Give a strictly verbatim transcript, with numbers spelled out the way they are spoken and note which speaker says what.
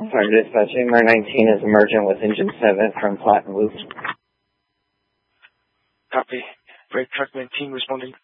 Speaker 1: Fire dispatching, M R nineteen is emergent with engine seven from Platte and Loop.
Speaker 2: Copy. Brake truck nineteen responding.